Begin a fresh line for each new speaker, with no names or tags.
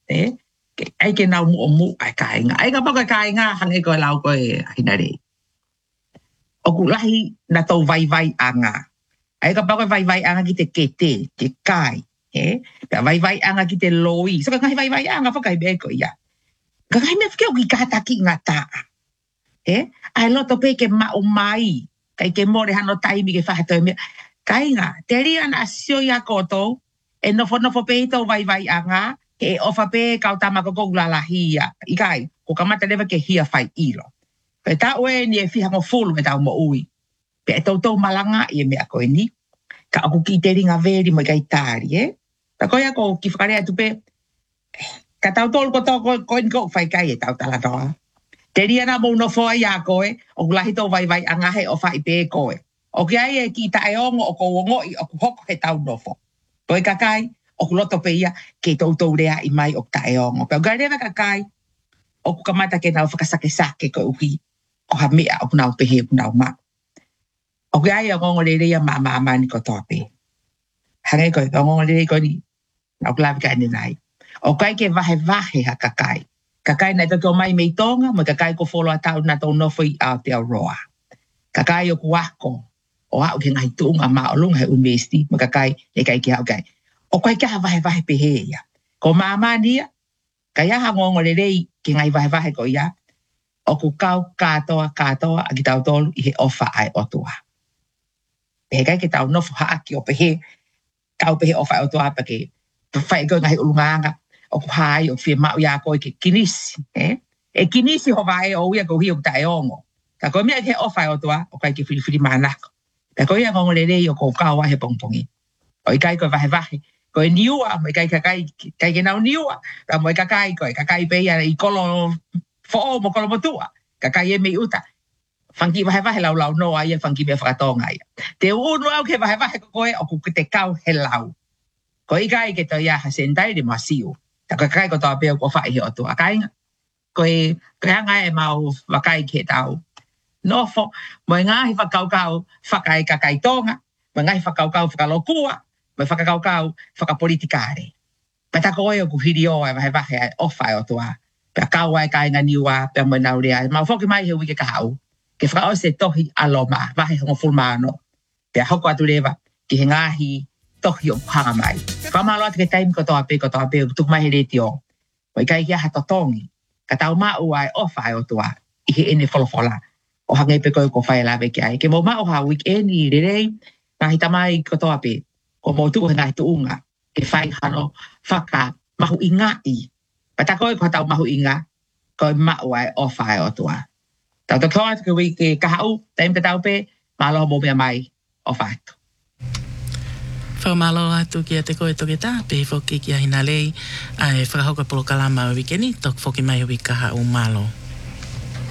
ai ke nau mu ai kainga ai ka paka kainga hange ko lau ko hinare o ku lahi na tau vai anga ai ka paka vai anga ki te kete te kai ka vai anga ki te loi so ka vai anga fa kai be ko ia ka kai me fke o ki kata ki ngata ai loto pe ke ma o mai kai ke more hano taimi ke fa to me kainga te ria na sio ya koto e no fo pe to vai anga e ofa pe kautama ko la hia ikai ko kamata leva ke hia fai ilo pe ta we ni e fi hango full me ta mo ui pe to malanga e me ko ni ka ku ki te ringa veri mo kai tari ta ko ya ko ki fakare tu pe ka ta to ko fai kai ta la to te ria na mo no fo ya ko o la hito vai anga he ofa i pe ko o ke ai ki ta e ongo o ko ngo i o hoko he ta no fo ko ka kai o loto pe ia ke tau rea i mai o taeongo. Pea gareva ka kai o kamata ke nau whakasake ko uhi o ha mea o nau pehe o nau ma. O ke ai o ngongo rea ma ni ko toa pe. Hange ko o ngongo rea ko ni nau klavi ka ni nai. O kai ke vahe ha kakai. Kakai na to mai mei tonga mo kakai ko folo atau na tau nofo i Aotearoa. Kakai o kuako o au ke ngai tunga ma o lunga he university mo kakai e kai ki hau kai. O kai ka vai pehe ia. Ko mama nia, ka ia hangongo rei ki ngai vai ko ia. O ku kau katoa a ki tau tolu i he ofa ai otua. Pehe kai ki tau nofo haaki o pehe, kau pehe ofa ai otua pa ke whai ko ngai ulunganga. O ku hai o fie mau ia ko i ke kinisi. E kinisi ho vai o ia ko hi o taeongo. Ka ko mea ke ofa ai otua, o kai ke whiri manako. Ka ko ia ngongo rei o ko kau wahe pongpongi. O i kai ko vai. Ko e niua, mo kai ke nau niua, ka mo kai pe ia i kolo fo mo kolo motua, kakai e me uta. Fanki vai lau no ai fanki me whakatonga ia. Te unu au ke vai ko koe o ku te kau he lau. Ko i kai ke to ia ha sentai de masiu. Ta kakai ko to pe ko whai he o tua. Kainga, ko e hanga e mau wakai ke tau. Nofo, mo ngahi whakau whakai kakai tonga, mo ngahi whakau whakalokua, me whakakaukau, whakapolitikare. Pata ko e o kuhiri o e wahe ofa o tua. Pea kau ai kainga niua, pea mo nau rea. Mau whoki mai he wike ka hau. Ke whakao se tohi aloma, wahe hongo fulmano. Pea hoko atu rewa, ki he ngahi tohi o kuhanga mai. Whamalo atu ke taimi ko toa pe, tuk mai he reti o. Mo i kai kia hatotongi. Ka tau mau ai ofa o tua, i he ene wholofola. O hange pe koe ko whae lawe ki ai. Ke mo mau ha weekendi rerei, ngahi tamai ko toa pe. Ko mo tu ngai tu unga ke fai hano whaka mahu ingai. Pata koe ko tau mahu inga ko mau ai o whae o tua. Tau to koa ke wiki kahau taim te tau pe malo mo mea mai o whae.
Whamalo atu ki a te koe toke tā, pe whoki ki a hina lei, ai whakahoka polo kalama o wikeni, tok whoki mai o wika hau malo.